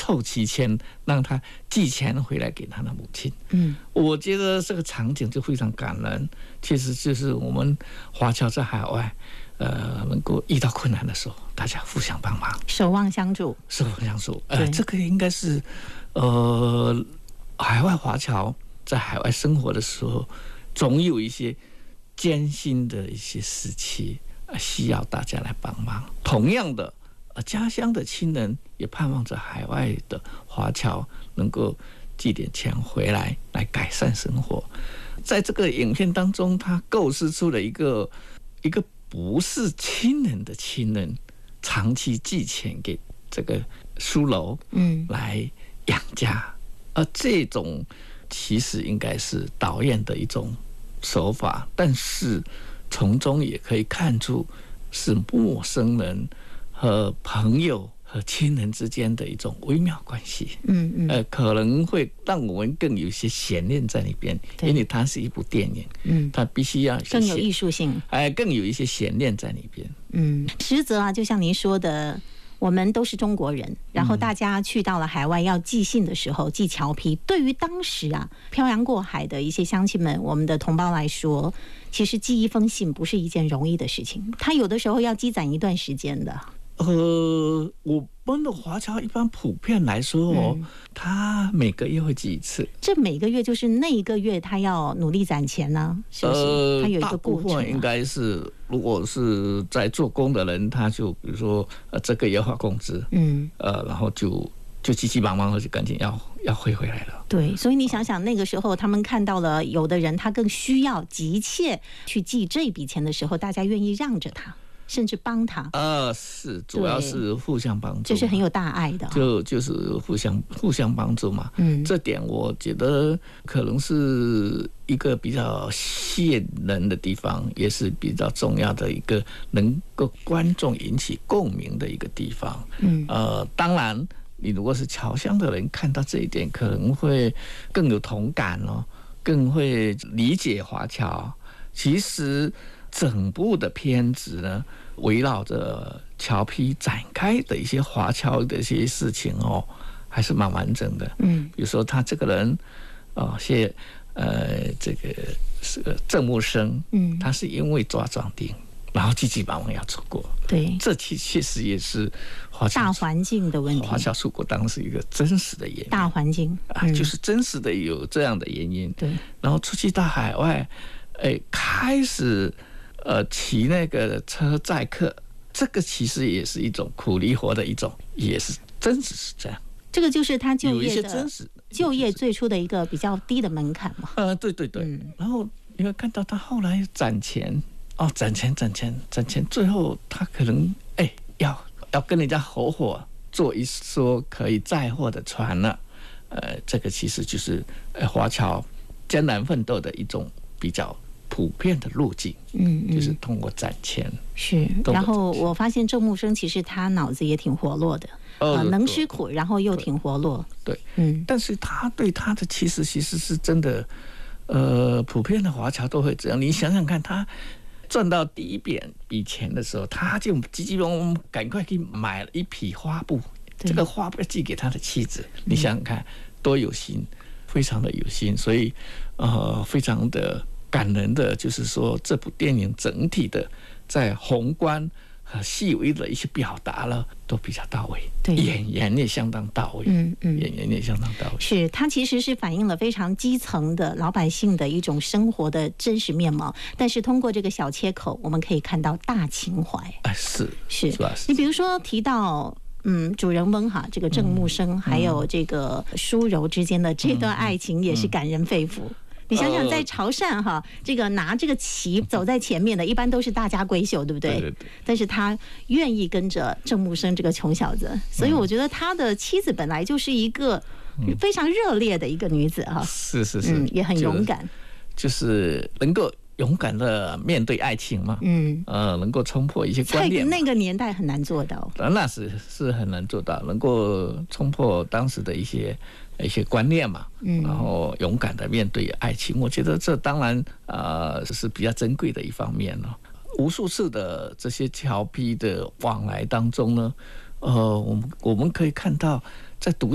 凑齐钱，让他寄钱回来给他的母亲。我觉得这个场景就非常感人，其实就是我们华侨在海外，能够遇到困难的时候，大家互相帮忙， 守望相助， 守望相助。这个应该是海外华侨在海外生活的时候，总有一些艰辛的一些时期，需要大家来帮忙。同样的，家乡的亲人也盼望着海外的华侨能够寄点钱回来，来改善生活。在这个影片当中，他构思出了一个不是亲人的亲人，长期寄钱给这个书楼，来养家。而这种其实应该是导演的一种手法，但是从中也可以看出是陌生人和朋友和亲人之间的一种微妙关系。可能会让我们更有一些悬念在里边，因为它是一部电影，它必须要更有艺术性， 更有一些悬念在里边。 实则啊，就像您说的，我们都是中国人，然后大家去到了海外要寄信的时候，寄侨批，对于当时啊漂洋过海的一些乡亲们，我们的同胞来说，其实寄一封信不是一件容易的事情，他有的时候要积攒一段时间的。 我们的华侨一般普遍来说，他每个月会寄一次。 这每个月就是那一个月他要努力攒钱呢，是不是？他有一个过程。大部分应该是，如果是在做工的人，他就比如说这个月发工资，然后就急急忙忙的就赶紧要汇回来了。 对，所以你想想那个时候，他们看到了有的人他更需要急切去寄这笔钱的时候，大家愿意让着他。甚至帮他， 是主要是互相帮助， 这是很有大爱的， 就是互相帮助嘛。这点我觉得可能是一个比较吸引人的地方，也是比较重要的一个能够观众引起共鸣的一个地方。当然，你如果是侨乡的人，看到这一点，可能会更有同感哦，更会理解华侨。其实整部的片子呢，围绕着侨批展开的一些华侨的一些事情哦，还是蛮完整的。比如说他这个人，这个是郑木生，他是因为抓壮丁，然后急急忙忙要出国。 对， 这其实也是华侨大环境的问题。 华侨出国当时一个真实的原因， 大环境就是真实的有这样的原因。 对， 然后出去到海外，开始骑那个车载客，这个其实也是一种苦力活的一种，也是真实是这样。 这个就是他就业的真实就业最初的一个比较低的门槛嘛。 对。然后你会看到他后来攒钱，攒钱，最后他可能要跟人家合伙做一艘可以载货的船了。这个其实就是华侨艰难奋斗的一种比较普遍的路径，就是通过攒钱。 是，然后我发现郑木生其实他脑子也挺活络的，能吃苦，然后又挺活络。 对，但是他对他的其实是真的，普遍的华侨都会这样。你想想看，他赚到第一笔钱的时候，他就急急忙忙赶快去买了一匹花布，这个花布寄给他的妻子。你想想看，多有心，非常的有心，所以非常的感人的，就是说这部电影整体的在宏观和细微的一些表达了都比较到位， 对， 演员也相当到位，演员也相当到位。 是，它其实是反映了非常基层的老百姓的一种生活的真实面貌，但是通过这个小切口，我们可以看到大情怀。 是， 你比如说提到。主人翁哈，这个郑木生还有这个舒柔之间的这段爱情也是感人肺腑。你想想，在潮汕哈，这个拿这个旗走在前面的，一般都是大家闺秀，对不对？对。但是他愿意跟着郑木生这个穷小子，所以我觉得他的妻子本来就是一个非常热烈的一个女子哈。 是， 也很勇敢， 就是能够勇敢的面对爱情嘛，能够冲破一些观念， 在那个年代很难做到， 那是很难做到，能够冲破当时的一些观念嘛，然后勇敢的面对爱情，我觉得这当然是比较珍贵的一方面了。无数次的这些侨批的往来当中呢，我们可以看到在读